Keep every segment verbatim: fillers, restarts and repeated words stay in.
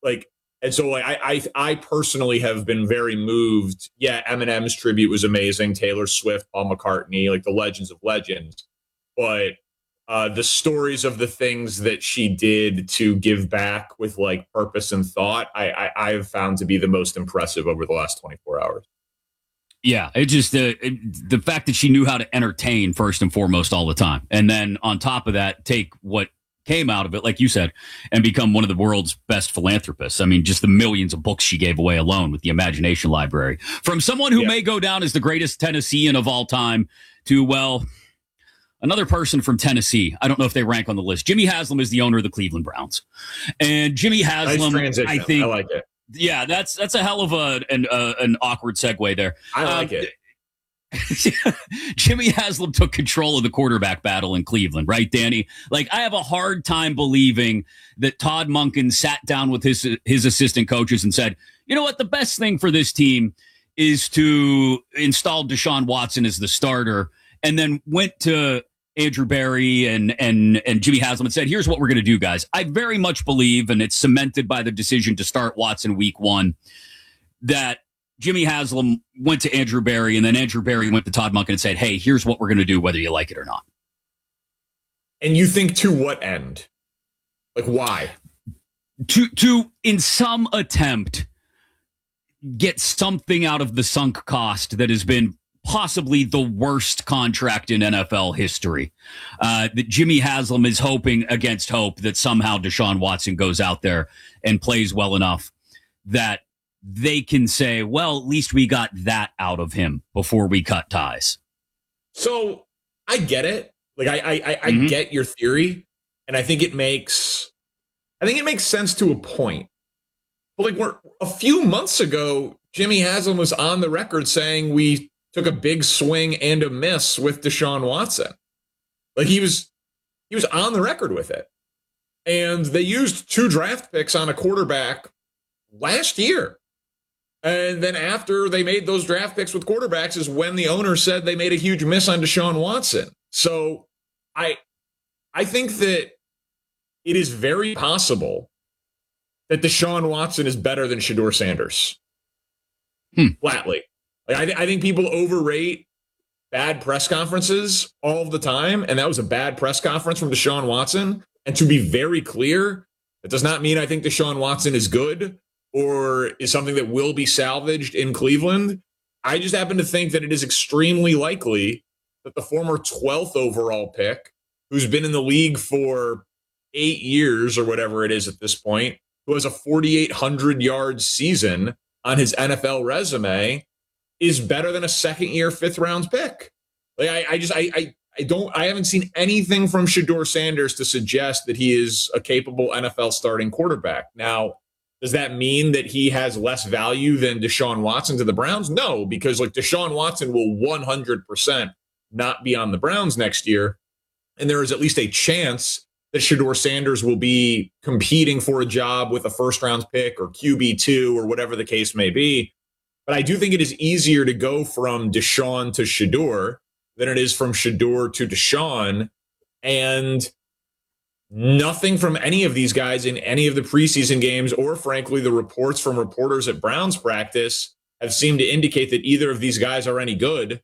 like, and so like I, I I personally have been very moved. Yeah, Eminem's tribute was amazing. Taylor Swift, Paul McCartney, like the legends of legends. But uh, the stories of the things that she did to give back with like purpose and thought, I, I I have found to be the most impressive over the last twenty-four hours. Yeah, it just uh, it, the fact that she knew how to entertain first and foremost all the time, and then on top of that, take what came out of it, like you said, and become one of the world's best philanthropists. I mean, just the millions of books she gave away alone with the Imagination Library. From someone who yeah. may go down as the greatest Tennessean of all time to, well, another person from Tennessee. I don't know if they rank on the list. Jimmy Haslam is the owner of the Cleveland Browns, and Jimmy Haslam, nice I think, I like it. Yeah, that's that's a hell of a an uh, an awkward segue there. I like um, it. Jimmy Haslam took control of the quarterback battle in Cleveland, right, Danny? Like, I have a hard time believing that Todd Monken sat down with his his assistant coaches and said, you know what, the best thing for this team is to install Deshaun Watson as the starter, and then went to Andrew Berry and and and Jimmy Haslam and said, here's what we're going to do, guys. I very much believe, and it's cemented by the decision to start Watson week one, that Jimmy Haslam went to Andrew Berry, and then Andrew Berry went to Todd Monken and said, hey, here's what we're going to do, whether you like it or not. And you think to what end? Like, why? To, to in some attempt, get something out of the sunk cost that has been possibly the worst contract in N F L history. Uh, that Jimmy Haslam is hoping against hope that somehow Deshaun Watson goes out there and plays well enough that they can say, well, at least we got that out of him before we cut ties. So I get it. Like, I, I, I, I mm-hmm. get your theory, and I think it makes, I think it makes sense to a point. But like, we're a few months ago, Jimmy Haslam was on the record saying we took a big swing and a miss with Deshaun Watson. Like, he was, he was on the record with it. And they used two draft picks on a quarterback last year. And then after they made those draft picks with quarterbacks is when the owner said they made a huge miss on Deshaun Watson. So I, I think that it is very possible that Deshaun Watson is better than Shedeur Sanders. Hmm. Flatly. Like, I, th- I think people overrate bad press conferences all the time, and that was a bad press conference from Deshaun Watson. And to be very clear, that does not mean I think Deshaun Watson is good or is something that will be salvaged in Cleveland. I just happen to think that it is extremely likely that the former twelfth overall pick, who's been in the league for eight years or whatever it is at this point, who has a forty-eight hundred yard season on his N F L resume, is better than a second year, fifth round pick. Like, I, I just, I, I, I don't, I haven't seen anything from Shedeur Sanders to suggest that he is a capable N F L starting quarterback. Now, does that mean that he has less value than Deshaun Watson to the Browns? No, because like Deshaun Watson will one hundred percent not be on the Browns next year. And there is at least a chance that Shedeur Sanders will be competing for a job with a first round pick or Q B two or whatever the case may be. But I do think it is easier to go from Deshaun to Shedeur than it is from Shedeur to Deshaun. And nothing from any of these guys in any of the preseason games, or frankly, the reports from reporters at Browns practice, have seemed to indicate that either of these guys are any good.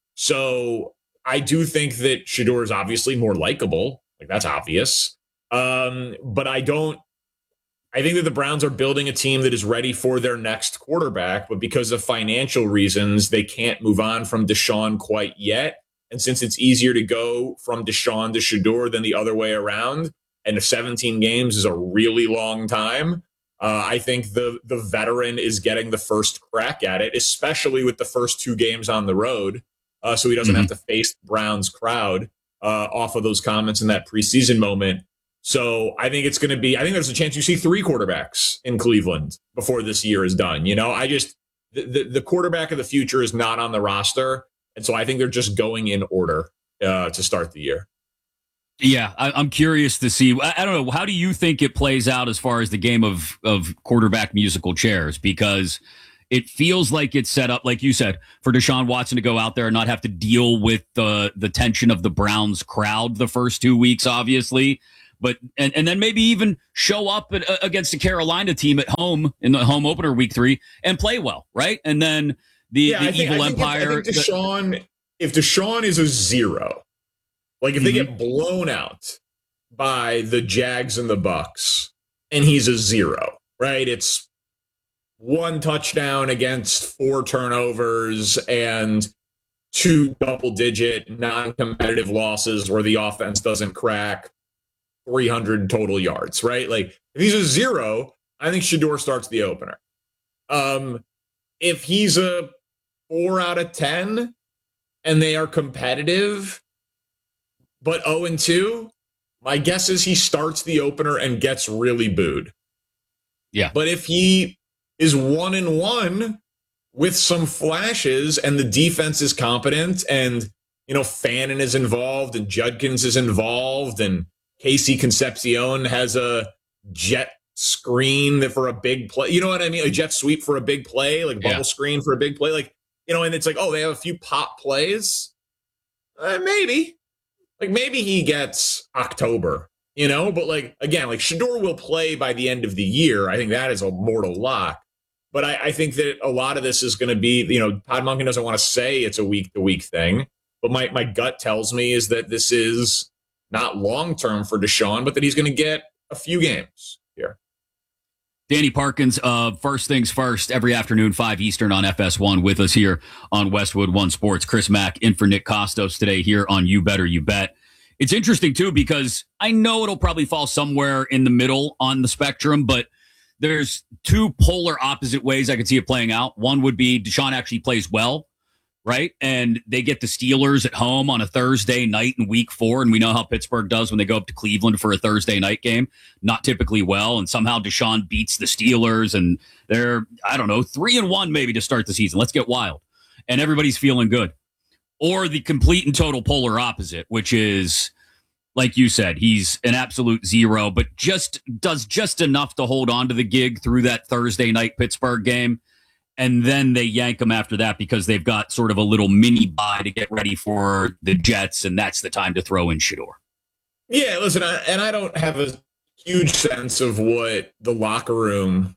So I do think that Shedeur is obviously more likable. Like, that's obvious. Um, but I don't, I think that the Browns are building a team that is ready for their next quarterback, but because of financial reasons, they can't move on from Deshaun quite yet. And since it's easier to go from Deshaun to Shedeur than the other way around, and seventeen games is a really long time, uh, I think the the veteran is getting the first crack at it, especially with the first two games on the road, uh, so he doesn't mm-hmm. have to face the Browns crowd uh, off of those comments in that preseason moment. So I think it's going to be, I think there's a chance you see three quarterbacks in Cleveland before this year is done. You know, I just, the, the, the quarterback of the future is not on the roster. And so I think they're just going in order uh, to start the year. Yeah, I, I'm curious to see. I, I don't know. How do you think it plays out as far as the game of, of quarterback musical chairs? Because it feels like it's set up, like you said, for Deshaun Watson to go out there and not have to deal with the, the tension of the Browns crowd the first two weeks, obviously. But and, and then maybe even show up at, uh, against the Carolina team at home in the home opener week three and play well, right? And then the, yeah, the I think, evil I think empire. If, I think Deshaun, if Deshaun is a zero, like if mm-hmm. they get blown out by the Jags and the Bucks, and he's a zero, right? It's one touchdown against four turnovers and two double-digit non-competitive losses where the offense doesn't crack three hundred total yards, right? Like, if he's a zero, I think Shedeur starts the opener. Um, if he's a four out of ten and they are competitive, but oh and two, my guess is he starts the opener and gets really booed. Yeah. But if he is one and one with some flashes and the defense is competent and, you know, Fannin is involved and Judkins is involved and Casey Concepcion has a jet screen for a big play. You know what I mean? A jet sweep for a big play, like bubble yeah. screen for a big play. Like, you know, and it's like, oh, they have a few pop plays. Uh, maybe. Like, maybe he gets October, you know? But, like, again, like, Shedeur will play by the end of the year. I think that is a mortal lock. But I, I think that a lot of this is going to be, you know, Todd Monken doesn't want to say it's a week-to-week thing. But my, my gut tells me is that this is not long-term for Deshaun, but that he's going to get a few games here. Danny Parkins of First Things First every afternoon, five Eastern on F S one with us here on Westwood One Sports. Chris Mack in for Nick Kostos today here on You Better You Bet. It's interesting, too, because I know it'll probably fall somewhere in the middle on the spectrum, but there's two polar opposite ways I could see it playing out. One would be Deshaun actually plays well, right? And they get the Steelers at home on a Thursday night in week four. And we know how Pittsburgh does when they go up to Cleveland for a Thursday night game. Not typically well. And somehow Deshaun beats the Steelers and they're, I don't know, three and one maybe to start the season. Let's get wild. And everybody's feeling good. Or the complete and total polar opposite, which is, like you said, he's an absolute zero, but just does just enough to hold on to the gig through that Thursday night Pittsburgh game. And then they yank him after that because they've got sort of a little mini bye to get ready for the Jets, and that's the time to throw in Shedeur. Yeah, listen, I, and I don't have a huge sense of what the locker room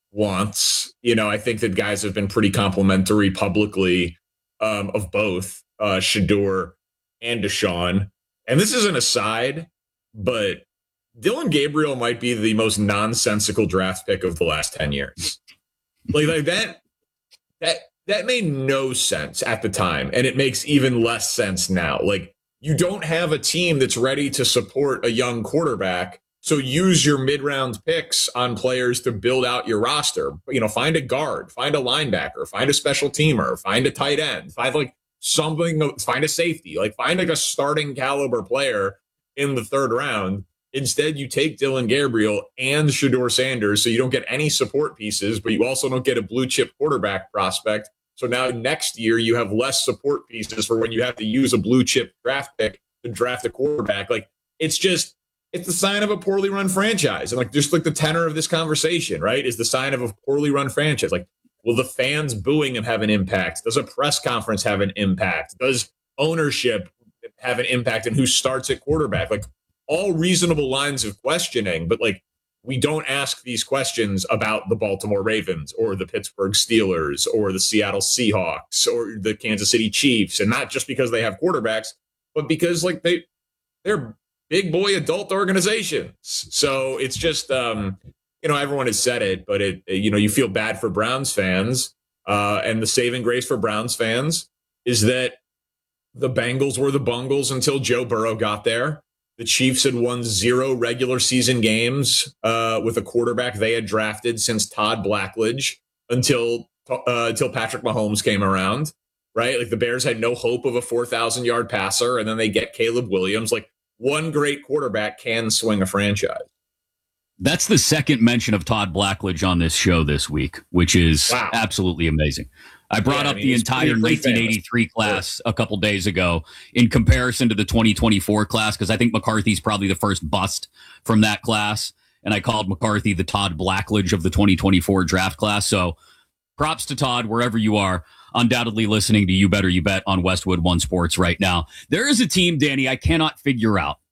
wants. You know, I think that guys have been pretty complimentary publicly um, of both uh, Shedeur and Deshaun. And this is an aside, but Dillon Gabriel might be the most nonsensical draft pick of the last ten years. Like, like that. That that made no sense at the time, and it makes even less sense now. Like, you don't have a team that's ready to support a young quarterback, so use your mid-round picks on players to build out your roster. You know, find a guard, find a linebacker, find a special teamer, find a tight end, find like something, find a safety, like find like a starting caliber player in the third round. Instead, you take Dillon Gabriel and Shedeur Sanders, so you don't get any support pieces, but you also don't get a blue chip quarterback prospect. So now next year you have less support pieces for when you have to use a blue chip draft pick to draft a quarterback. Like, it's just, it's the sign of a poorly run franchise. And like, just like the tenor of this conversation, right, is the sign of a poorly run franchise. Like, will the fans booing him have an impact? Does a press conference have an impact? Does ownership have an impact in who starts at quarterback? Like, all reasonable lines of questioning, but like, we don't ask these questions about the Baltimore Ravens or the Pittsburgh Steelers or the Seattle Seahawks or the Kansas City Chiefs. And not just because they have quarterbacks, but because like they, they're big boy adult organizations. So it's just, um, you know, everyone has said it, but it, you know, you feel bad for Browns fans. Uh, and the saving grace for Browns fans is that the Bengals were the Bungles until Joe Burrow got there. The Chiefs had won zero regular season games uh, with a quarterback they had drafted since Todd Blackledge until uh, until Patrick Mahomes came around, right? Like, the Bears had no hope of a four thousand yard passer, and then they get Caleb Williams. Like, one great quarterback can swing a franchise. That's the second mention of Todd Blackledge on this show this week, which is wow. absolutely amazing. I brought yeah, up I mean, the entire nineteen eighty-three class a couple days ago in comparison to the twenty twenty-four class, because I think McCarthy's probably the first bust from that class. And I called McCarthy the Todd Blackledge of the twenty twenty-four draft class. So props to Todd, wherever you are, undoubtedly listening to You Better You Bet on Westwood One Sports right now. There is a team, Danny, I cannot figure out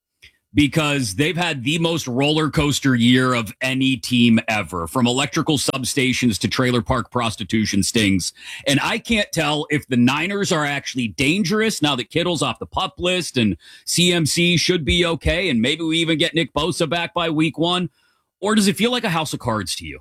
because they've had the most roller coaster year of any team ever, from electrical substations to trailer park prostitution stings. And I can't tell if the Niners are actually dangerous now that Kittle's off the PUP list and C M C should be okay. And maybe we even get Nick Bosa back by week one. Or does it feel like a house of cards to you?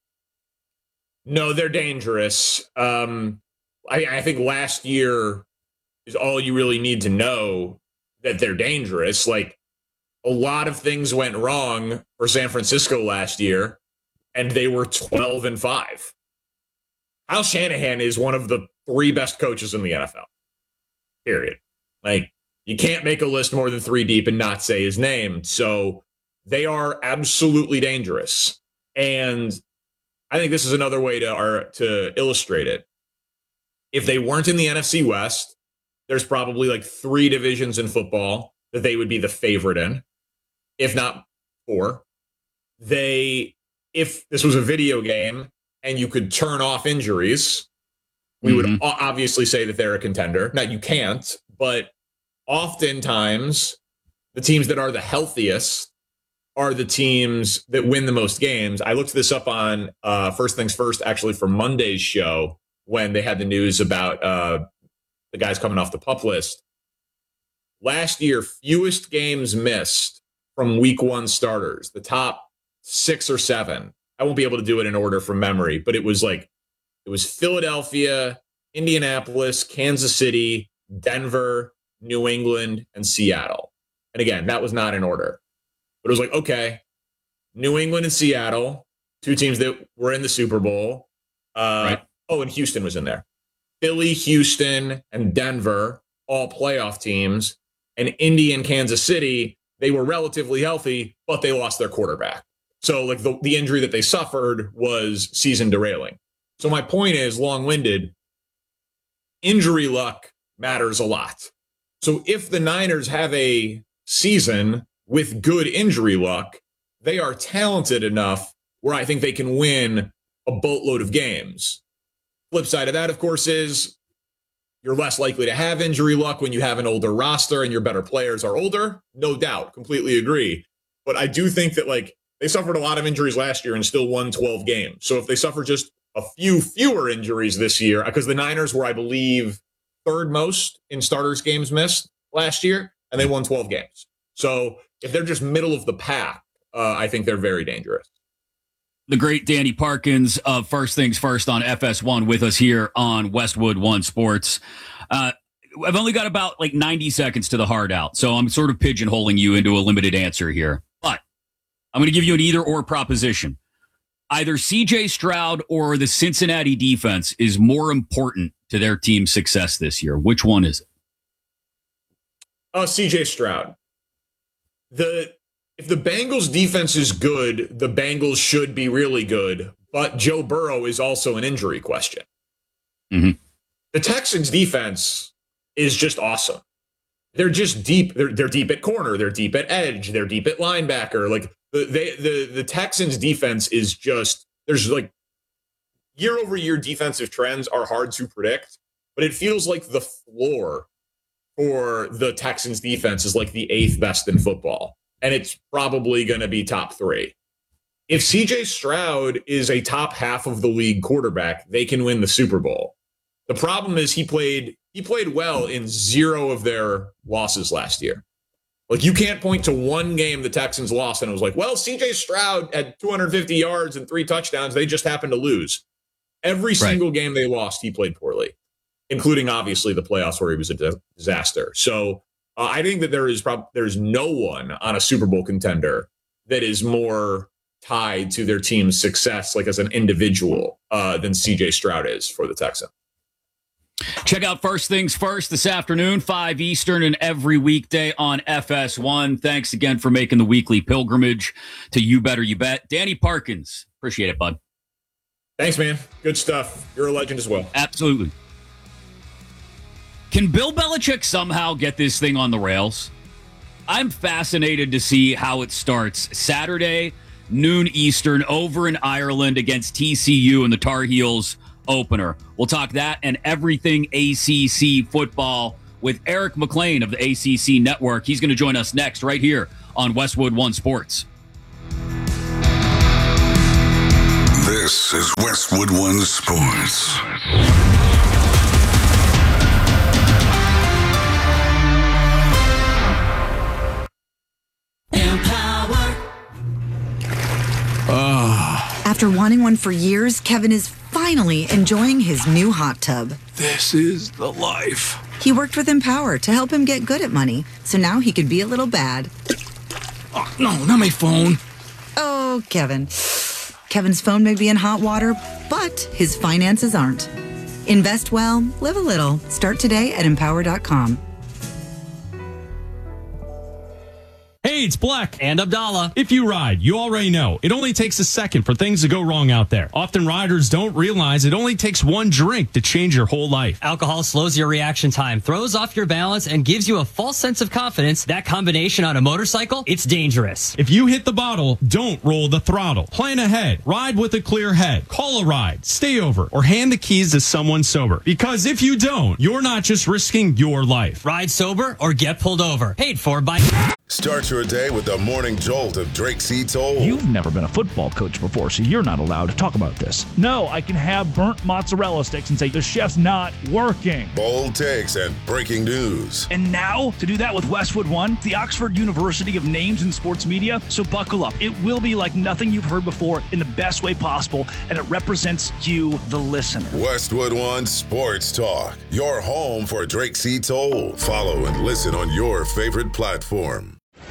No, they're dangerous. Um, I, I think last year is all you really need to know that they're dangerous. Like, a lot of things went wrong for San Francisco last year, and they were twelve and five. Kyle Shanahan is one of the three best coaches in the N F L. Period. Like, you can't make a list more than three deep and not say his name. So they are absolutely dangerous. And I think this is another way to, or, to illustrate it. If they weren't in the N F C West, there's probably like three divisions in football that they would be the favorite in, if not four. They, if this was a video game and you could turn off injuries, we mm-hmm. would obviously say that they're a contender. Now, you can't, but oftentimes the teams that are the healthiest are the teams that win the most games. I looked this up on uh, First Things First, actually, for Monday's show, when they had the news about uh, the guys coming off the PUP list. Last year, fewest games missed from week one starters, the top six or seven. I won't be able to do it in order from memory, but it was like, it was Philadelphia, Indianapolis, Kansas City, Denver, New England, and Seattle. And again, that was not in order. But it was like, okay, New England and Seattle, two teams that were in the Super Bowl. Uh, right. Oh, and Houston was in there. Philly, Houston, and Denver, all playoff teams. And Indy and Kansas City, they were relatively healthy, but they lost their quarterback. So like the, the injury that they suffered was season derailing. So my point is, long-winded, injury luck matters a lot. So if the Niners have a season with good injury luck, they are talented enough where I think they can win a boatload of games. Flip side of that, of course, is you're less likely to have injury luck when you have an older roster and your better players are older. No doubt. Completely agree. But I do think that, like, they suffered a lot of injuries last year and still won twelve games. So if they suffer just a few fewer injuries this year, because the Niners were, I believe, third most in starters games missed last year, and they won twelve games. So if they're just middle of the pack, uh, I think they're very dangerous. The great Danny Parkins of First Things First on F S one with us here on Westwood One Sports. Uh, I've only got about like ninety seconds to the hard out, so I'm sort of pigeonholing you into a limited answer here. But I'm going to give you an either or proposition. Either C J Stroud or the Cincinnati defense is more important to their team's success this year. Which one is it? Oh, C J Stroud. The if the Bengals defense is good, the Bengals should be really good. But Joe Burrow is also an injury question. Mm-hmm. The Texans defense is just awesome. They're just deep. They're, they're deep at corner. They're deep at edge. They're deep at linebacker. Like the they, the the Texans defense is just, there's like year over year defensive trends are hard to predict, but it feels like the floor for the Texans defense is like the eighth best in football. And it's probably going to be top three. If C J Stroud is a top half of the league quarterback, they can win the Super Bowl. The problem is he played he played well in zero of their losses last year. Like, you can't point to one game the Texans lost and it was like, well, C J Stroud had two hundred fifty yards and three touchdowns. They just happened to lose. Every right. single game they lost, he played poorly, including obviously the playoffs where he was a disaster. So uh, I think that there is prob- there's no one on a Super Bowl contender that is more tied to their team's success, like as an individual, uh, than C J Stroud is for the Texans. Check out First Things First this afternoon, five Eastern, and every weekday on F S one. Thanks again for making the weekly pilgrimage to You Better You Bet. Danny Parkins, appreciate it, bud. Thanks, man. Good stuff. You're a legend as well. Absolutely. Can Bill Belichick somehow get this thing on the rails? I'm fascinated to see how it starts Saturday, noon Eastern, over in Ireland against T C U and the Tar Heels opener. We'll talk that and everything A C C football with Eric McLean of the A C C Network. He's going to join us next right here on Westwood One Sports. This is Westwood One Sports. Empower. Oh. After wanting one for years, Kevin is finally enjoying his new hot tub. This is the life. He worked with Empower to help him get good at money, so now he could be a little bad. Oh, no, not my phone. Oh, Kevin. Kevin's phone may be in hot water, but his finances aren't. Invest well, live a little. Start today at empower dot com. Hey, it's Black. And Abdallah. If you ride, you already know it only takes a second for things to go wrong out there. Often riders don't realize it only takes one drink to change your whole life. Alcohol slows your reaction time, throws off your balance, and gives you a false sense of confidence. That combination on a motorcycle, it's dangerous. If you hit the bottle, don't roll the throttle. Plan ahead. Ride with a clear head. Call a ride. Stay over. Or hand the keys to someone sober. Because if you don't, you're not just risking your life. Ride sober or get pulled over. Paid for by... Start your day with the morning jolt of Drake C. Toll. You've never been a football coach before, so you're not allowed to talk about this. No, I can have burnt mozzarella sticks and say the chef's not working. Bold takes and breaking news. And now, to do that with Westwood One, the Oxford University of names in sports media. So buckle up. It will be like nothing you've heard before in the best way possible, and it represents you, the listener. Westwood One Sports Talk, your home for Drake C. Toll. Follow and listen on your favorite platform.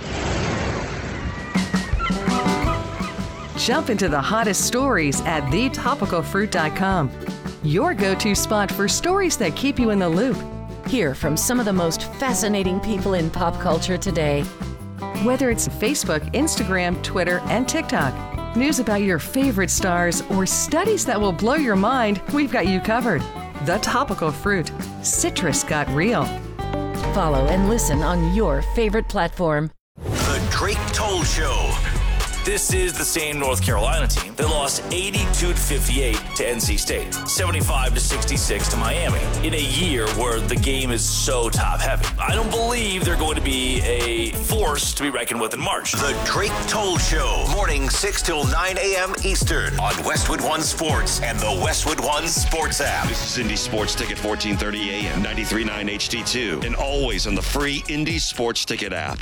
Jump into the hottest stories at the topical fruit dot com. Your go-to spot for stories that keep you in the loop. Hear from some of the most fascinating people in pop culture today. Whether it's Facebook, Instagram, Twitter, and TikTok, news about your favorite stars, or studies that will blow your mind, we've got you covered. The Topical Fruit. Citrus got real. Follow and listen on your favorite platform. The Drake Toll Show. This is the same North Carolina team that lost eighty-two to fifty-eight to N C State, seventy-five to sixty-six to Miami, in a year where the game is so top-heavy. I don't believe they're going to be a force to be reckoned with in March. The Drake Toll Show, morning six till nine a.m. Eastern on Westwood One Sports and the Westwood One Sports app. This is Indy Sports Ticket, fourteen thirty a.m., ninety-three point nine H D two, and always on the free Indy Sports Ticket app.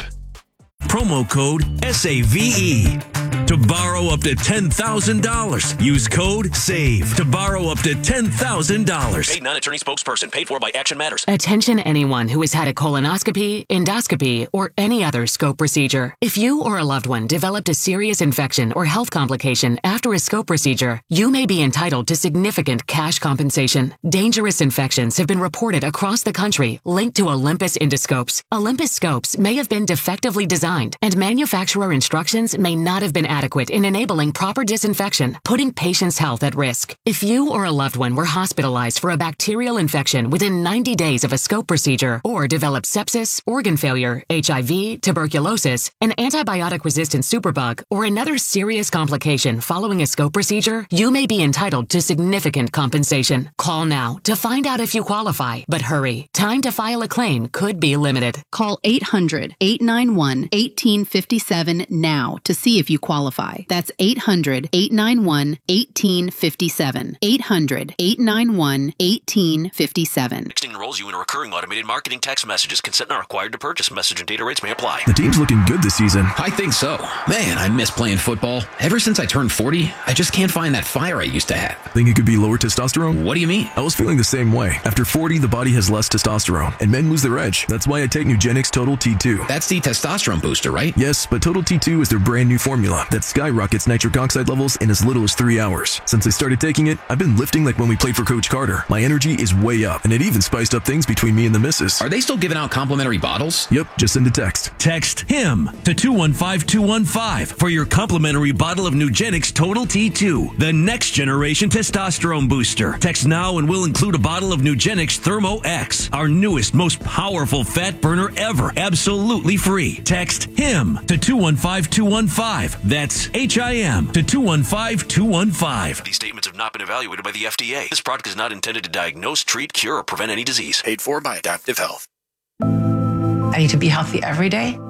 Promo code S A V E to borrow up to ten thousand dollars. Use code SAVE to borrow up to ten thousand dollars. Paid non-attorney spokesperson. Paid for by Action Matters. Attention anyone who has had a colonoscopy, endoscopy, or any other scope procedure. If you or a loved one developed a serious infection or health complication after a scope procedure, you may be entitled to significant cash compensation. Dangerous infections have been reported across the country linked to Olympus endoscopes. Olympus scopes may have been defectively designed, and manufacturer instructions may not have been adequate in enabling proper disinfection, putting patients' health at risk. If you or a loved one were hospitalized for a bacterial infection within ninety days of a scope procedure, or developed sepsis, organ failure, H I V, tuberculosis, an antibiotic-resistant superbug, or another serious complication following a scope procedure, you may be entitled to significant compensation. Call now to find out if you qualify, but hurry. Time to file a claim could be limited. Call eight hundred, eight nine one, one eight five seven now to see if you qualify. That's eight hundred, eight nine one, one eight five seven. eight hundred, eight nine one, one eight five seven. Texting enrolls you in a recurring automated marketing text messages. Consent not required to purchase. Message and data rates may apply. The team's looking good this season. I think so. Man, I miss playing football. Ever since I turned forty, I just can't find that fire I used to have. Think it could be lower testosterone? What do you mean? I was feeling the same way. After forty, the body has less testosterone, and men lose their edge. That's why I take Nugenix Total T two. That's the testosterone booster, right? Yes, but Total T two is their brand new formula that skyrockets nitric oxide levels in as little as three hours. Since I started taking it, I've been lifting like when we played for Coach Carter. My energy is way up, and it even spiced up things between me and the missus. Are they still giving out complimentary bottles? Yep, just send a text. Text HIM to two one five two one five for your complimentary bottle of Nugenix Total T two, the next generation testosterone booster. Text now and we'll include a bottle of Nugenix Thermo X, our newest, most powerful fat burner ever, absolutely free. Text HIM to two one five two one five. That's H I M to two one five two one five. These statements have not been evaluated by the F D A. This product is not intended to diagnose, treat, cure, or prevent any disease. Paid for by Adaptive Health. I need to be healthy every day,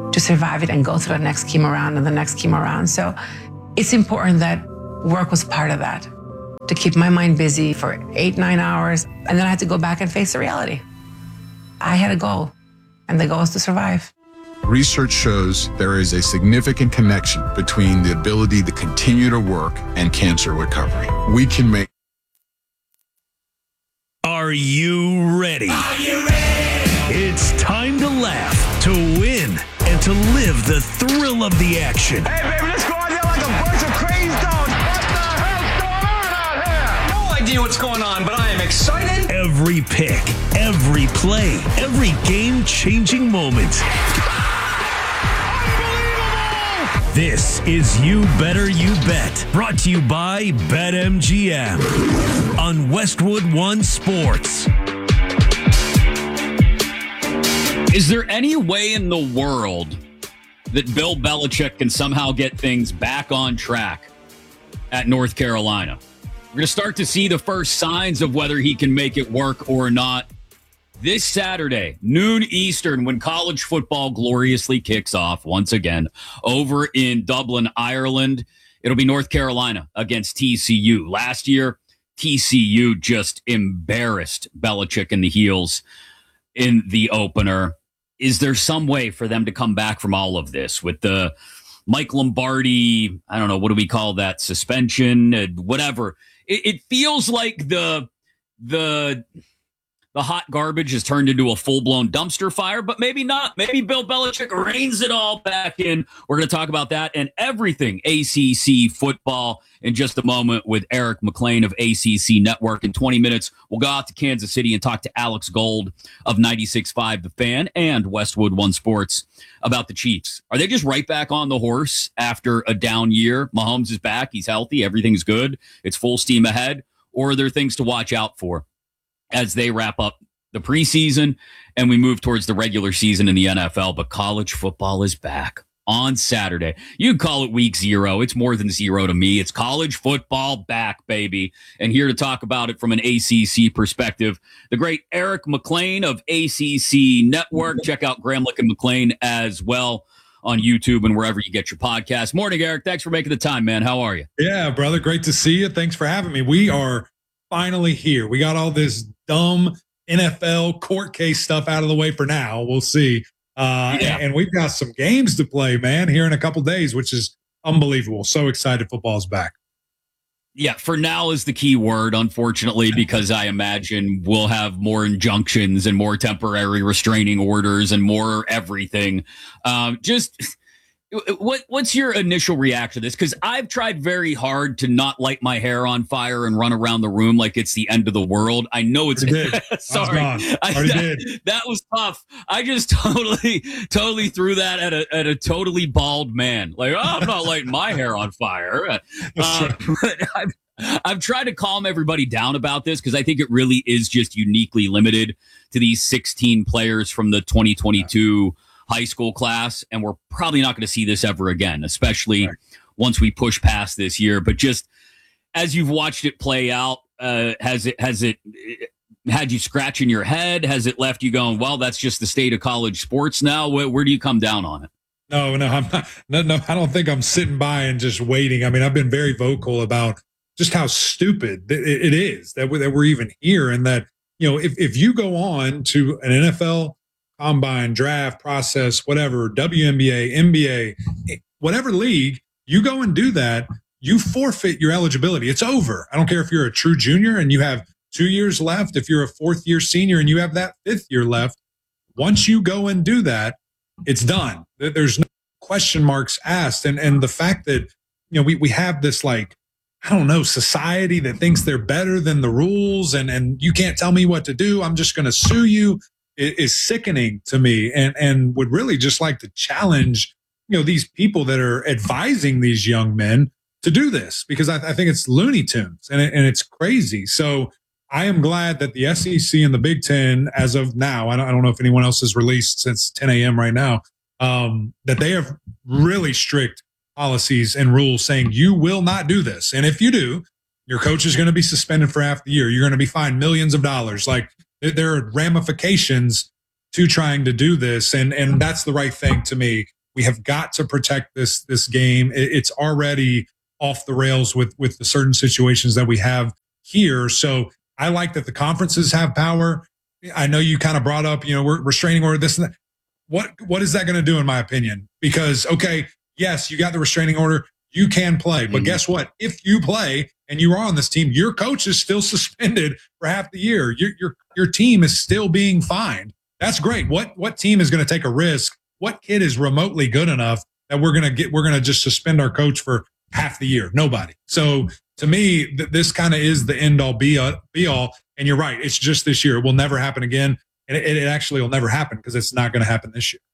to survive it and go through the next chemo round and the next chemo round. So it's important that work was part of that, to keep my mind busy for eight, nine hours. And then I had to go back and face the reality. I had a goal, and the goal is to survive. Research shows there is a significant connection between the ability to continue to work and cancer recovery. We can make. Are you ready? Are you ready? It's time to laugh, to win, and to live the thrill of the action. Hey, baby, let's go out there like a bunch of crazy dogs. What the hell's going on out here? No idea what's going on, but I am excited. Every pick, every play, every game-changing moment. This is You Better You Bet, brought to you by BetMGM on Westwood One Sports. Is there any way in the world that Bill Belichick can somehow get things back on track at North Carolina? We're going to start to see the first signs of whether he can make it work or not this Saturday, noon Eastern, when college football gloriously kicks off once again over in Dublin, Ireland. It'll be North Carolina against T C U. Last year, T C U just embarrassed Belichick in the heels in the opener. Is there some way for them to come back from all of this with the Mike Lombardi, I don't know, what do we call that, suspension, uh, whatever? It, it feels like the the... The hot garbage has turned into a full-blown dumpster fire, but maybe not. Maybe Bill Belichick reins it all back in. We're going to talk about that and everything A C C football in just a moment with Eric McLean of A C C Network. In twenty minutes, we'll go out to Kansas City and talk to Alex Gold of ninety-six point five The Fan and Westwood One Sports about the Chiefs. Are they just right back on the horse after a down year? Mahomes is back. He's healthy. Everything's good. It's full steam ahead. Or are there things to watch out for as they wrap up the preseason and we move towards the regular season in the N F L? But college football is back on Saturday. You can call it week zero. It's more than zero to me. It's college football back, baby. And here to talk about it from an A C C perspective, the great Eric McLean of A C C Network. Check out Gramlich and McLean as well on YouTube and wherever you get your podcast. Morning, Eric. Thanks for making the time, man. How are you? Yeah, brother. Great to see you. Thanks for having me. We are finally here. We got all this dumb N F L court case stuff out of the way for now. We'll see. Uh, yeah. and, and we've got some games to play, man, here in a couple days, which is unbelievable. So excited football's back. Yeah, for now is the key word, unfortunately, because I imagine we'll have more injunctions and more temporary restraining orders and more everything. Um, just... What what's your initial reaction to this? Because I've tried very hard to not light my hair on fire and run around the room like it's the end of the world. I know it's sorry, I, that, that was tough. I just totally totally threw that at a at a totally bald man. Like, oh, I'm not lighting my hair on fire. Uh, but I've I've tried to calm everybody down about this because I think it really is just uniquely limited to these sixteen players from the twenty twenty-two high school class, and we're probably not going to see this ever again, especially right. once we push past this year. But just as you've watched it play out, uh, has it has it had you scratching your head? Has it left you going, well, that's just the state of college sports now? Where, where do you come down on it? No, no, I'm not, no, no, I don't think I'm sitting by and just waiting. I mean, I've been very vocal about just how stupid it, it is that we're, that we're even here, and that, you know, if, if you go on to an N F L combine, draft process, whatever, W N B A, N B A, whatever league, you go and do that, you forfeit your eligibility. It's over. I don't care if you're a true junior and you have two years left, if you're a fourth year senior and you have that fifth year left. Once you go and do that, it's done. There's no question marks asked. And and the fact that, you know, we, we have this, like, I don't know, society that thinks they're better than the rules, and, and you can't tell me what to do, I'm just going to sue you, is sickening to me, and, and would really just like to challenge, you know, these people that are advising these young men to do this, because I, I think it's Looney Tunes and, it, and it's crazy. So I am glad that the S E C and the Big Ten, as of now, I don't, I don't know if anyone else has released since ten a.m. right now, um, that they have really strict policies and rules saying you will not do this. And if you do, your coach is going to be suspended for half the year. You're going to be fined millions of dollars. Like, there are ramifications to trying to do this. And, and that's the right thing to me. We have got to protect this this game. It, it's already off the rails with with the certain situations that we have here. So I like that the conferences have power. I know you kind of brought up, you know, we're restraining order, this and that. What what is that going to do, in my opinion? Because, okay, yes, you got the restraining order. You can play. But mm-hmm. guess what? If you play and you are on this team, your coach is still suspended for half the year. Your your your team is still being fined. That's great. What what team is going to take a risk? What kid is remotely good enough that we're going to get, we're going to just suspend our coach for half the year? Nobody. So to me, th- this kind of is the end all be all, be all. And you're right. It's just this year. It will never happen again. And it, it actually will never happen because it's not going to happen this year.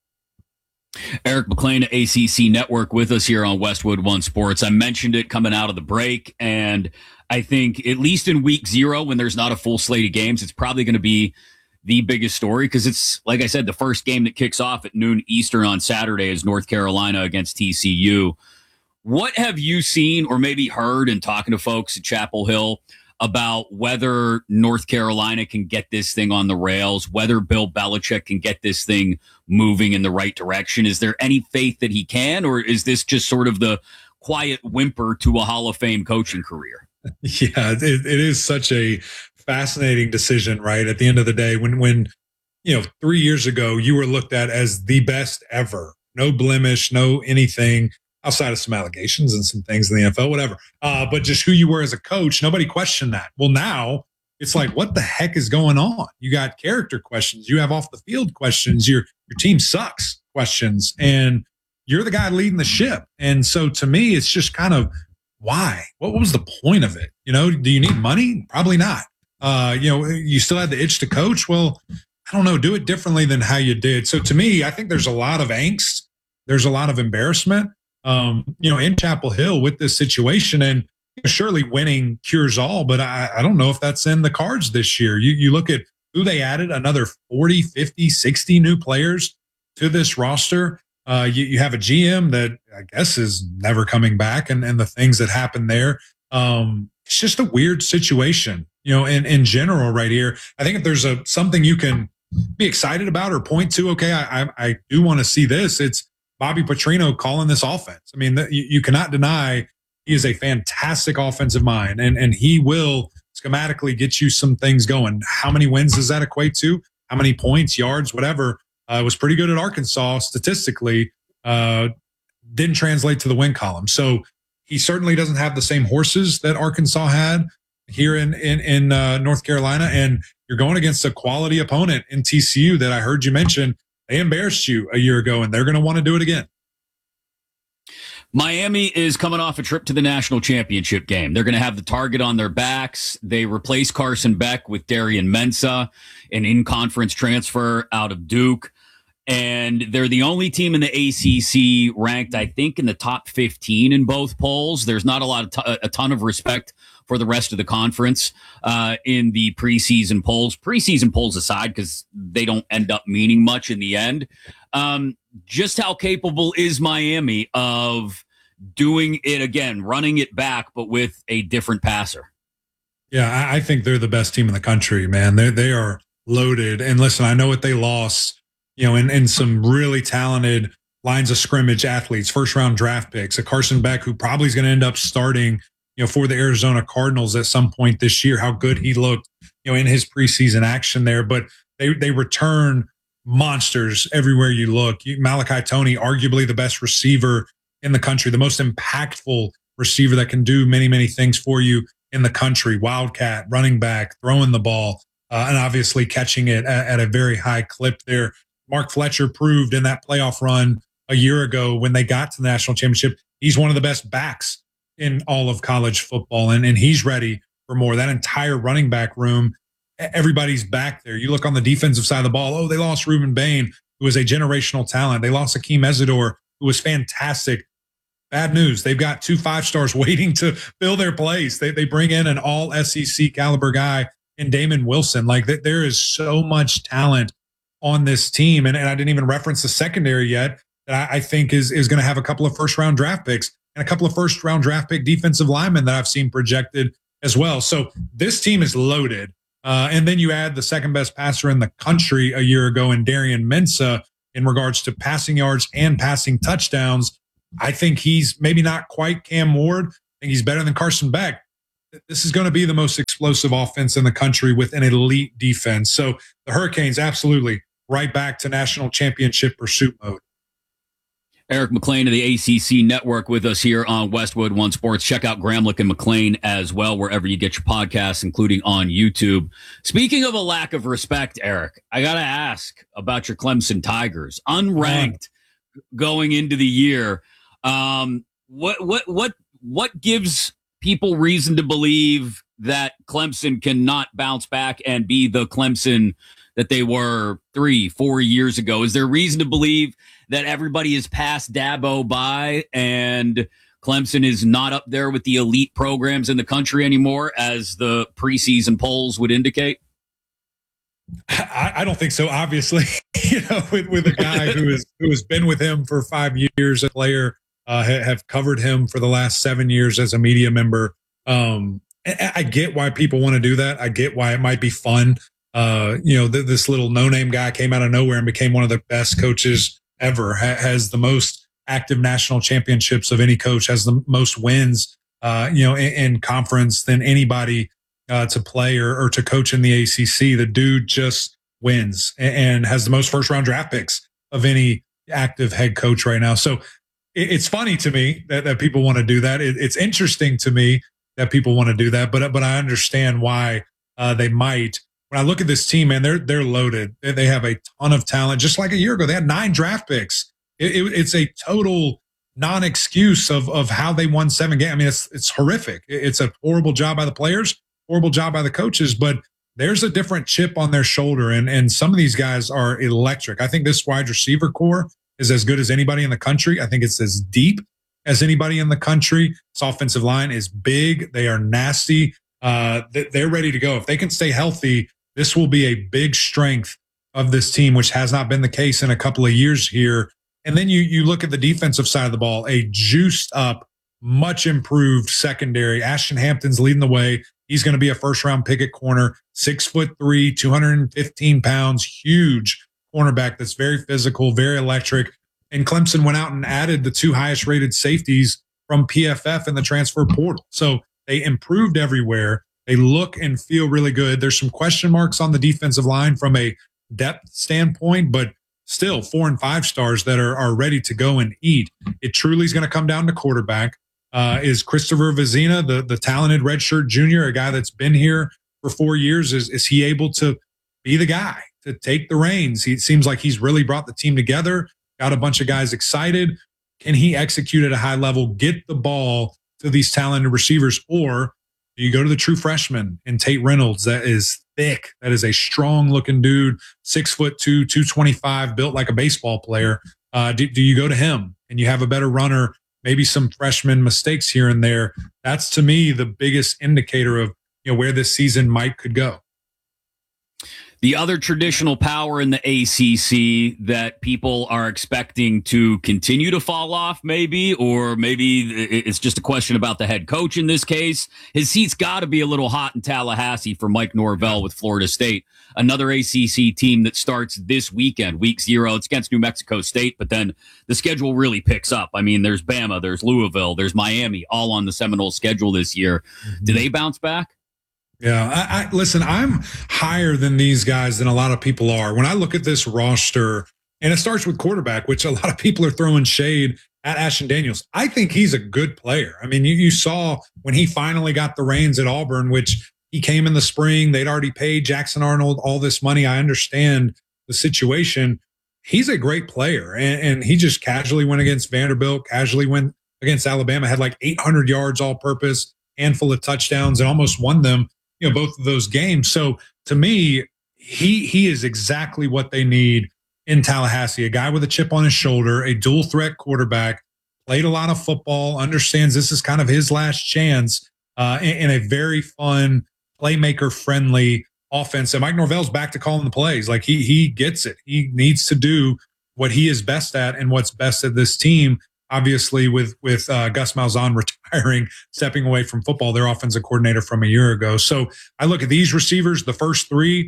Eric McLean, A C C Network, with us here on Westwood One Sports. I mentioned it coming out of the break, and I think at least in week zero, when there's not a full slate of games, it's probably going to be the biggest story because it's, like I said, the first game that kicks off at noon Eastern on Saturday is North Carolina against T C U. What have you seen or maybe heard in talking to folks at Chapel Hill about whether North Carolina can get this thing on the rails, whether Bill Belichick can get this thing moving in the right direction? Is there any faith that he can, or is this just sort of the quiet whimper to a Hall of Fame coaching career? Yeah, it, it is such a fascinating decision, right? At the end of the day, when, when, you know, three years ago, you were looked at as the best ever, no blemish, no anything outside of some allegations and some things in the N F L, whatever. Uh, but just who you were as a coach, nobody questioned that. Well, now it's like, what the heck is going on? You got character questions. You have off the field questions. Your, your team sucks questions, and you're the guy leading the ship. And so to me, it's just kind of, why? What was the point of it? You know, do you need money? Probably not. Uh, you know, you still had the itch to coach. Well, I don't know, do it differently than how you did. So to me, I think there's a lot of angst. There's a lot of embarrassment, um, you know, in Chapel Hill with this situation. And surely winning cures all, but I, I don't know if that's in the cards this year. You, you look at who they added, another forty, fifty, sixty new players to this roster. Uh, you, you have a G M that I guess is never coming back, and, and the things that happened there. Um, it's just a weird situation, you know, in, in general right here. I think if there's a something you can be excited about or point to, okay, I, I, I do want to see this. It's Bobby Petrino calling this offense. I mean, the, you, you cannot deny he is a fantastic offensive mind, and, and he will schematically get you some things going. How many wins does that equate to? How many points, yards, whatever? Uh, was pretty good at Arkansas statistically. Uh, didn't translate to the win column. So he certainly doesn't have the same horses that Arkansas had here in in, in uh, North Carolina. And you're going against a quality opponent in T C U that I heard you mention. They embarrassed you a year ago, and they're going to want to do it again. Miami is coming off a trip to the national championship game. They're going to have the target on their backs. They replace Carson Beck with Darian Mensah, an in-conference transfer out of Duke. And they're the only team in the A C C ranked, I think, in the top fifteen in both polls. There's not a lot of t- a ton of respect for the rest of the conference uh, in the preseason polls. Preseason polls aside, because they don't end up meaning much in the end. Um, just how capable is Miami of doing it again, running it back, but with a different passer? Yeah, I, I think they're the best team in the country, man. They they are loaded. And listen, I know what they lost, you know, in, in some really talented lines of scrimmage athletes, first round draft picks, a Carson Beck who probably is going to end up starting, you know, for the Arizona Cardinals at some point this year, how good he looked, you know, in his preseason action there. But they, they return monsters everywhere you look. Malachi Toney, arguably the best receiver in the country, the most impactful receiver that can do many, many things for you in the country. Wildcat, running back, throwing the ball, uh, and obviously catching it at, at a very high clip there. Mark Fletcher proved in that playoff run a year ago when they got to the national championship, he's one of the best backs in all of college football, and, and he's ready for more. That entire running back room, everybody's back there. You look on the defensive side of the ball, oh, they lost Ruben Bain, who was a generational talent. They lost Akeem Ezador, who was fantastic. Bad news. They've got two five-stars waiting to fill their place. They, they bring in an all S E C caliber guy in Damon Wilson. Like, there is so much talent on this team. And, and I didn't even reference the secondary yet that I, I think is, is going to have a couple of first-round draft picks and a couple of first-round draft pick defensive linemen that I've seen projected as well. So this team is loaded. Uh, and then you add the second-best passer in the country a year ago in Darian Mensah. in regards to passing yards and passing touchdowns. I think he's maybe not quite Cam Ward. I think he's better than Carson Beck. This is going to be the most explosive offense in the country with an elite defense. So the Hurricanes, absolutely right back to national championship pursuit mode. Eric McLean of the A C C Network with us here on Westwood One Sports. Check out Gramlich and McLean as well, wherever you get your podcasts, including on YouTube. Speaking of a lack of respect, Eric, I got to ask about your Clemson Tigers. Unranked oh. going into the year. Um, what, what, what, what gives people reason to believe that Clemson cannot bounce back and be the Clemson that they were three, four years ago? Is there reason to believe that everybody is past Dabo by and Clemson is not up there with the elite programs in the country anymore, as the preseason polls would indicate? I, I don't think so. Obviously, you know, with, with a guy who is who has been with him for five years, a player, uh, ha, have covered him for the last seven years as a media member. Um, I, I get why people want to do that. I get why it might be fun. Uh, you know, th- this little no-name guy came out of nowhere and became one of the best coaches ever, ha- has the most active national championships of any coach, has the most wins, uh, you know, in, in conference than anybody uh, to play or, or to coach in the A C C. The dude just wins and, and has the most first-round draft picks of any active head coach right now. So it, it's funny to me that, that people want to do that. It, it's interesting to me that people want to do that, but but I understand why uh, they might. When I look at this team, man, they're they're loaded. They, they have a ton of talent. Just like a year ago, they had nine draft picks. It, it, it's a total non-excuse of of how they won seven games. I mean, it's it's horrific. It, it's a horrible job by the players, horrible job by the coaches. But there's a different chip on their shoulder, and and some of these guys are electric. I think this wide receiver core is as good as anybody in the country. I think it's as deep as anybody in the country. This offensive line is big. They are nasty. Uh, they're ready to go. If they can stay healthy, this will be a big strength of this team, which has not been the case in a couple of years here. And then you you look at the defensive side of the ball, a juiced up, much improved secondary. Ashton Hampton's leading the way. He's going to be a first round pick at corner, six foot three, two hundred fifteen pounds, huge cornerback that's very physical, very electric. And Clemson went out and added the two highest rated safeties from P F F in the transfer portal. So they improved everywhere. They look and feel really good. There's some question marks on the defensive line from a depth standpoint, but still four and five stars that are, are ready to go and eat. It truly is going to come down to quarterback. Uh, is Christopher Vezina, the, the talented redshirt junior, a guy that's been here for four years, is, is he able to be the guy to take the reins? He, it seems like he's really brought the team together, got a bunch of guys excited. Can he execute at a high level, get the ball to these talented receivers? Or do you go to the true freshman in Tate Reynolds? That is thick. That is a strong looking dude, six foot two, two twenty-five, built like a baseball player. Uh, do, do you go to him and you have a better runner, maybe some freshman mistakes here and there? That's to me the biggest indicator of, you know, where this season might could go. The other traditional power in the A C C that people are expecting to continue to fall off, maybe, or maybe it's just a question about the head coach in this case. His seat's got to be a little hot in Tallahassee for Mike Norvell with Florida State. Another A C C team that starts this weekend, week zero. It's against New Mexico State, but then the schedule really picks up. I mean, there's Bama, there's Louisville, there's Miami, all on the Seminole schedule this year. Mm-hmm. Do they bounce back? Yeah, I, I listen, I'm higher than these guys than a lot of people are. When I look at this roster, and it starts with quarterback, which a lot of people are throwing shade at Ashton Daniels. I think he's a good player. I mean, you, you saw when he finally got the reins at Auburn, which he came in the spring, they'd already paid Jackson Arnold all this money. I understand the situation. He's a great player, and, and he just casually went against Vanderbilt, casually went against Alabama, had like eight hundred yards all purpose, handful of touchdowns, and almost won them, you know, both of those games. So to me, he he is exactly what they need in Tallahassee. A guy with a chip on his shoulder, a dual threat quarterback, played a lot of football, understands this is kind of his last chance uh, in, in a very fun, playmaker friendly offense. And Mike Norvell's back to calling the plays. Like he he gets it. He needs to do what he is best at and what's best at this team. Obviously, with with uh, Gus Malzahn retiring, stepping away from football, their offensive coordinator from a year ago. So I look at these receivers, the first three,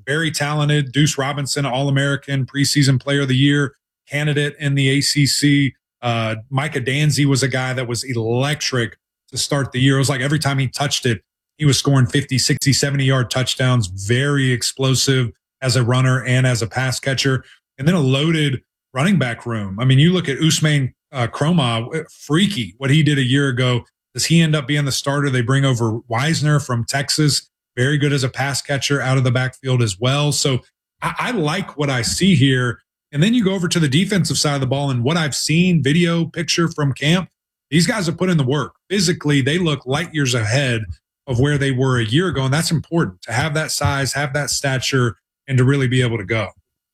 very talented. Deuce Robinson, All-American, preseason player of the year candidate in the A C C. Uh, Micah Danzy was a guy that was electric to start the year. It was like every time he touched it, he was scoring fifty, sixty, seventy yard touchdowns, very explosive as a runner and as a pass catcher. And then a loaded running back room. I mean, you look at Usman uh, Kroma, freaky what he did a year ago. Does he end up being the starter? They bring over Wisner from Texas, very good as a pass catcher out of the backfield as well. So I, I like what I see here. And then you go over to the defensive side of the ball, and what I've seen, video, picture from camp, these guys have put in the work. Physically, they look light years ahead of where they were a year ago, and that's important to have that size, have that stature, and to really be able to go.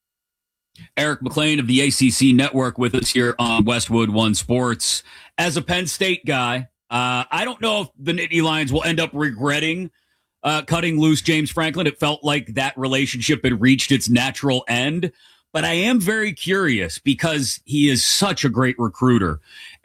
Eric McLean of the A C C Network with us here on Westwood One Sports. As a Penn State guy, uh, I don't know if the Nittany Lions will end up regretting uh, cutting loose James Franklin. It felt like that relationship had reached its natural end. But I am very curious because he is such a great recruiter.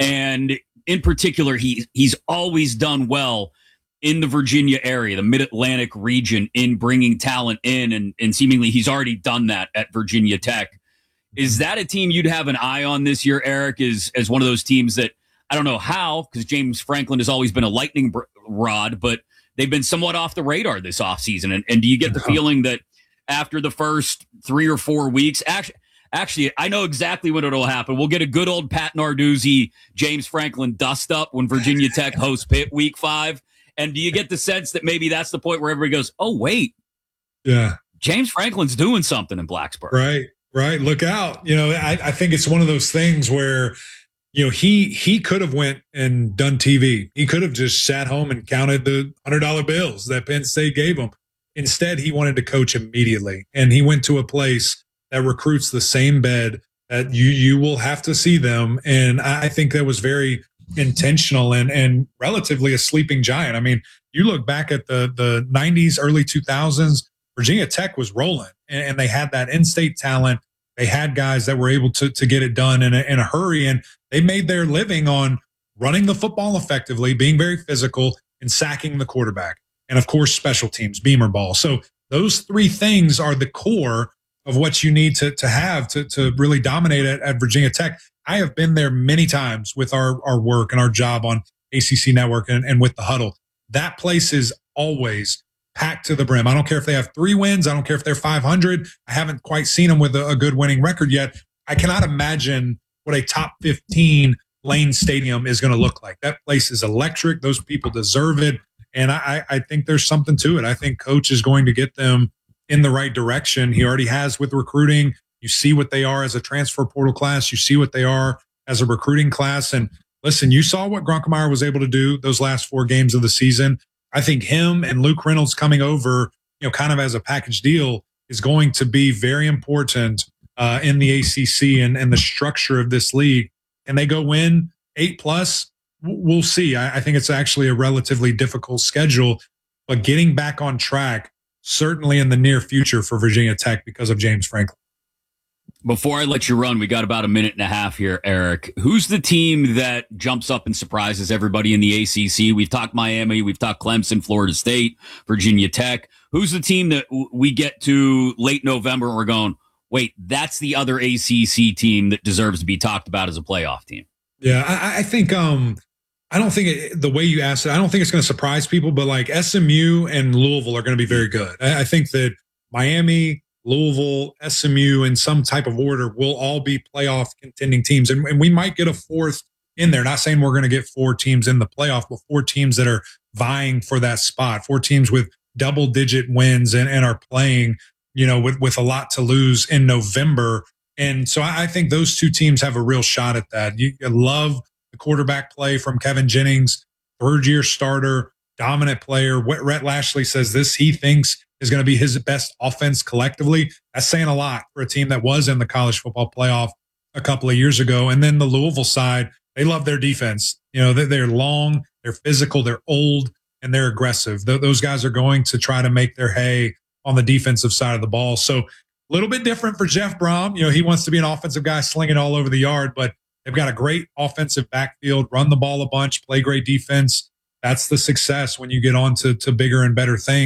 And in particular, he he's always done well in the Virginia area, the Mid-Atlantic region, in bringing talent in. And, and seemingly he's already done that at Virginia Tech. Is that a team you'd have an eye on this year, Eric, is as one of those teams that I don't know how, because James Franklin has always been a lightning rod, but they've been somewhat off the radar this offseason. And, and do you get the feeling that after the first three or four weeks, actually, actually, I know exactly what it'll happen. We'll get a good old Pat Narduzzi, James Franklin dust up when Virginia Tech hosts Pitt week five. And do you get the sense that maybe that's the point where everybody goes, oh, wait, yeah, James Franklin's doing something in Blacksburg. Right, right. Look out. You know, I, I think it's one of those things where, you know, he he could have went and done T V. He could have just sat home and counted the one hundred dollar bills that Penn State gave him. Instead, he wanted to coach immediately, and he went to a place that recruits the same bed that you you will have to see them. And I think that was very intentional and and relatively a sleeping giant. I mean, you look back at the the nineties, early two thousands, Virginia Tech was rolling, and, and they had that in-state talent. They had guys that were able to to get it done in a, in a hurry, and they made their living on running the football effectively, being very physical, and sacking the quarterback. And, of course, special teams, beamer ball. So those three things are the core of what you need to, to have to, to really dominate at, at Virginia Tech. I have been there many times with our, our work and our job on A C C Network and, and with the Huddle. That place is always packed to the brim. I don't care if they have three wins. I don't care if they're five hundred. I haven't quite seen them with a, a good winning record yet. I cannot imagine what a top fifteen Lane Stadium is going to look like. That place is electric. Those people deserve it. And I, I think there's something to it. I think Coach is going to get them in the right direction. He already has with recruiting. You see what they are as a transfer portal class. You see what they are as a recruiting class. And listen, you saw what Grunkemeyer was able to do those last four games of the season. I think him and Luke Reynolds coming over, you know, kind of as a package deal is going to be very important uh, in the A C C and, and the structure of this league. And they go win eight plus. We'll see. I, I think it's actually a relatively difficult schedule, but getting back on track, certainly in the near future for Virginia Tech because of James Franklin. Before I let you run, we got about a minute and a half here, Eric. Who's the team that jumps up and surprises everybody in the A C C? We've talked Miami, we've talked Clemson, Florida State, Virginia Tech. Who's the team that w- we get to late November and we're going, wait, that's the other A C C team that deserves to be talked about as a playoff team? Yeah, I, I think um, I don't think it, the way you asked it, I don't think it's going to surprise people, but like S M U and Louisville are going to be very good. I, I think that Miami, Louisville, S M U in some type of order will all be playoff contending teams. And, and we might get a fourth in there. Not saying we're going to get four teams in the playoff, but four teams that are vying for that spot, four teams with double digit wins and, and are playing, you know, with, with a lot to lose in November. And so I, I think those two teams have a real shot at that. You, you love the quarterback play from Kevin Jennings, third year starter, dominant player. What Rhett Lashley says this, he thinks is going to be his best offense collectively. That's saying a lot for a team that was in the college football playoff a couple of years ago. And then the Louisville side, they love their defense. You know, they're long, they're physical, they're old, and they're aggressive. Th- those guys are going to try to make their hay on the defensive side of the ball. So a little bit different for Jeff Brom. You know, he wants to be an offensive guy slinging all over the yard, but they've got a great offensive backfield, run the ball a bunch, play great defense. That's the success when you get on to, to bigger and better things.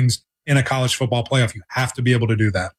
in a college football playoff. You have to be able to do that.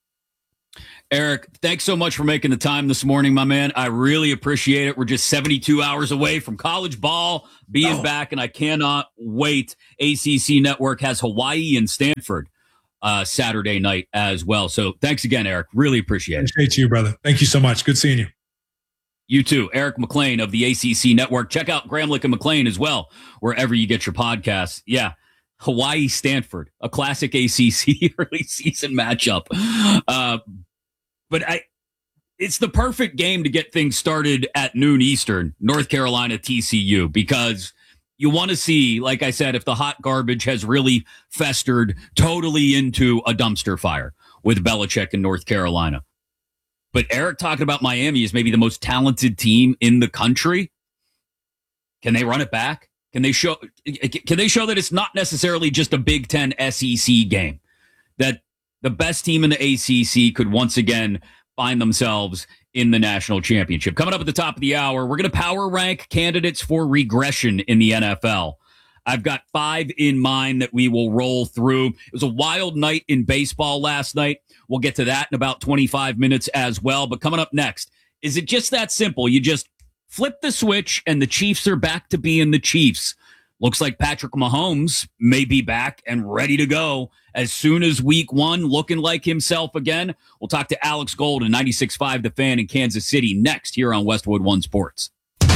Eric, thanks so much for making the time this morning, my man. I really appreciate it. We're just seventy-two hours away from college ball being oh. back, and I cannot wait. A C C Network has Hawaii and Stanford uh, Saturday night as well. So thanks again, Eric. Really appreciate it. Appreciate you, brother. Thank you so much. Good seeing you. You too. Eric McLean of the A C C Network. Check out Gramlich and McLean as well, wherever you get your podcasts. Yeah. Hawaii, Stanford, a classic A C C early season matchup. Uh, But I, it's the perfect game to get things started at noon Eastern, North Carolina, T C U, because you want to see, like I said, if the hot garbage has really festered totally into a dumpster fire with Belichick in North Carolina. But Eric talking about Miami as maybe the most talented team in the country. Can they run it back? Can they show, can they show that it's not necessarily just a Big Ten S E C game? That the best team in the A C C could once again find themselves in the national championship. Coming up at the top of the hour, we're going to power rank candidates for regression in the N F L. I've got five in mind that we will roll through. It was a wild night in baseball last night. We'll get to that in about twenty-five minutes as well. But coming up next, is it just that simple? You just flip the switch and the Chiefs are back to being the Chiefs. Looks like Patrick Mahomes may be back and ready to go as soon as week one, looking like himself again. We'll talk to Alex Gold and ninety-six point five The Fan in Kansas City next here on Westwood One Sports.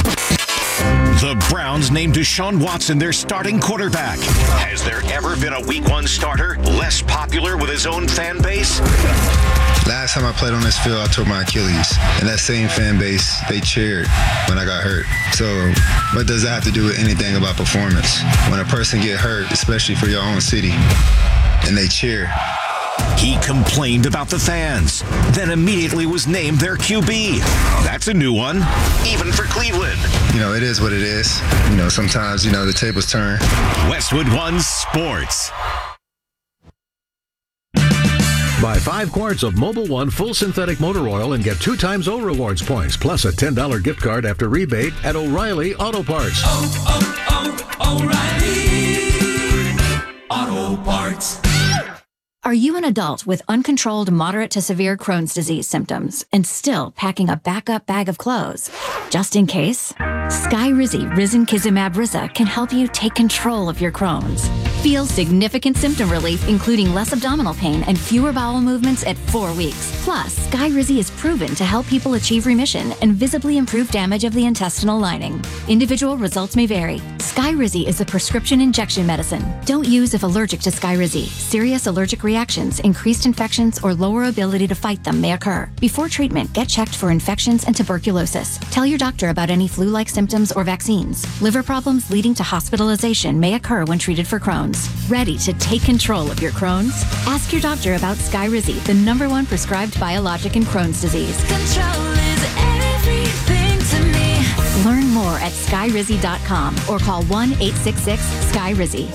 The Browns named Deshaun Watson their starting quarterback. Has there ever been a week one starter less popular with his own fan base? Last time I played on this field, I tore my Achilles. And that same fan base, they cheered when I got hurt. So what does that have to do with anything about performance? When a person get hurt, especially for your own city, and they cheer. He complained about the fans, then immediately was named their Q B. That's a new one, even for Cleveland. You know, it is what it is. You know, sometimes, you know, the tables turn. Westwood One Sports. Buy five quarts of Mobil One full synthetic motor oil and get two times O Rewards points, plus a ten dollars gift card after rebate at O'Reilly Auto Parts. Oh, oh, oh, O'Reilly Auto Parts. Are you an adult with uncontrolled moderate to severe Crohn's disease symptoms and still packing a backup bag of clothes? Just in case, Skyrizi Risankizumab Riza can help you take control of your Crohn's. Feel significant symptom relief, including less abdominal pain and fewer bowel movements at four weeks. Plus, Skyrizi is proven to help people achieve remission and visibly improve damage of the intestinal lining. Individual results may vary. Skyrizi is a prescription injection medicine. Don't use if allergic to Skyrizi. Serious allergic reactions, increased infections, or lower ability to fight them may occur. Before treatment, get checked for infections and tuberculosis. Tell your doctor about any flu-like symptoms or vaccines. Liver problems leading to hospitalization may occur when treated for Crohn's. Ready to take control of your Crohn's? Ask your doctor about Skyrizi, the number one prescribed biologic in Crohn's disease. Control is everything to me. Learn more at skyrizi dot com or call one eight six six Skyrizi.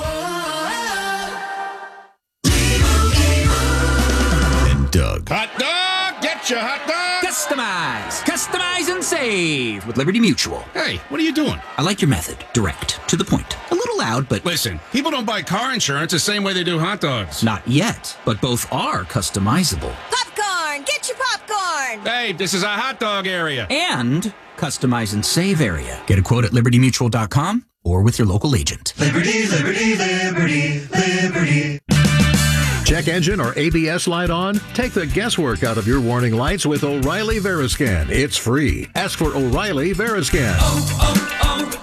And Doug. Hot dog! Get your hot dog! Customize! Customize and save with Liberty Mutual. Hey, what are you doing? I like your method. Direct. To the point. A little loud, but... Listen, people don't buy car insurance the same way they do hot dogs. Not yet, but both are customizable. Popcorn! Get your popcorn! Hey, this is a hot dog area. And customize and save area. Get a quote at liberty mutual dot com or with your local agent. Liberty, liberty, liberty, liberty. Check engine or A B S light on? Take the guesswork out of your warning lights with O'Reilly Veriscan. It's free. Ask for O'Reilly Veriscan. Oh,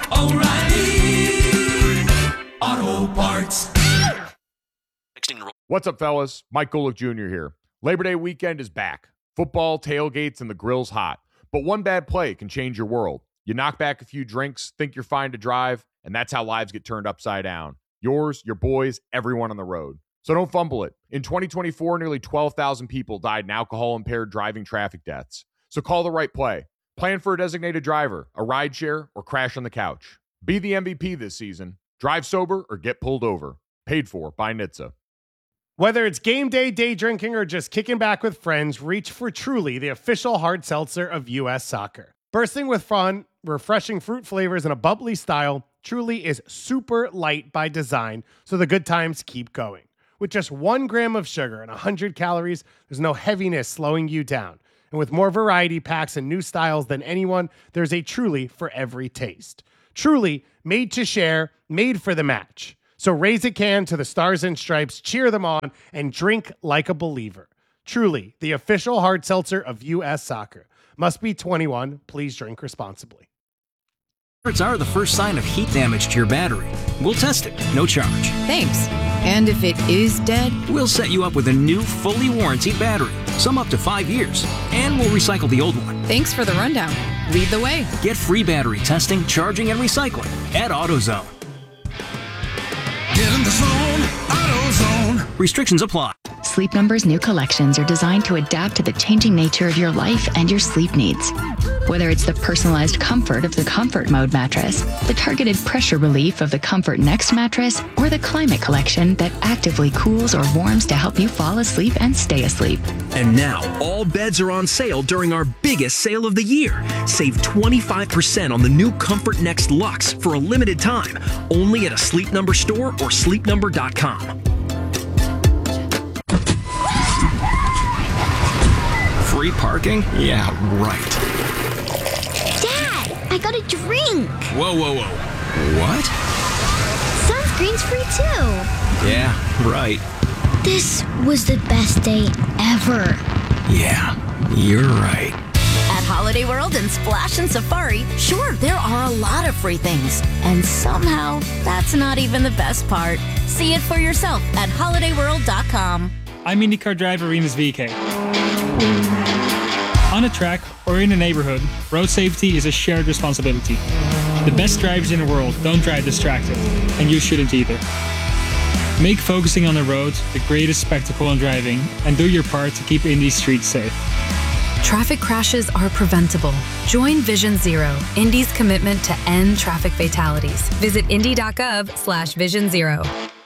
oh, oh, O'Reilly Auto Parts. What's up, fellas? Mike Golick Junior here. Labor Day weekend is back. Football, tailgates, and the grill's hot. But one bad play can change your world. You knock back a few drinks, think you're fine to drive, and that's how lives get turned upside down. Yours, your boys, everyone on the road. So don't fumble it. In twenty twenty-four, nearly twelve thousand people died in alcohol-impaired driving traffic deaths. So call the right play. Plan for a designated driver, a rideshare, or crash on the couch. Be the M V P this season. Drive sober or get pulled over. Paid for by N H T S A. Whether it's game day, day drinking, or just kicking back with friends, reach for Truly, the official hard seltzer of U S Soccer. Bursting with fun, refreshing fruit flavors, and a bubbly style, Truly is super light by design, so the good times keep going. With just one gram of sugar and one hundred calories, there's no heaviness slowing you down. And with more variety packs and new styles than anyone, there's a Truly for every taste. Truly, made to share, made for the match. So raise a can to the Stars and Stripes, cheer them on, and drink like a believer. Truly, the official hard seltzer of U S Soccer. Must be twenty-one. Please drink responsibly. Parts are the first sign of heat damage to your battery. We'll test it, no charge. Thanks. And if it is dead? We'll set you up with a new, fully warranted battery, some up to five years, and we'll recycle the old one. Thanks for the rundown. Lead the way. Get free battery testing, charging, and recycling at AutoZone. Get in the zone, AutoZone. Restrictions apply. Sleep Number's new collections are designed to adapt to the changing nature of your life and your sleep needs. Whether it's the personalized comfort of the Comfort Mode mattress, the targeted pressure relief of the Comfort Next mattress, or the Climate Collection that actively cools or warms to help you fall asleep and stay asleep. And now, all beds are on sale during our biggest sale of the year. Save twenty-five percent on the new Comfort Next Luxe for a limited time, only at a Sleep Number store or sleep number dot com. Free parking? Yeah, right. Dad, I got a drink. Whoa, whoa, whoa. What? Sunscreen's free too. Yeah, right. This was the best day ever. Yeah, you're right. At Holiday World and Splash and Safari, sure, there are a lot of free things. And somehow, that's not even the best part. See it for yourself at holiday world dot com. I'm IndyCar driver Rinus V K. On a track or in a neighborhood, road safety is a shared responsibility. The best drivers in the world don't drive distracted, and you shouldn't either. Make focusing on the road the greatest spectacle in driving, and do your part to keep Indy's streets safe. Traffic crashes are preventable. Join Vision Zero, Indy's commitment to end traffic fatalities. Visit indy dot gov slash vision zero.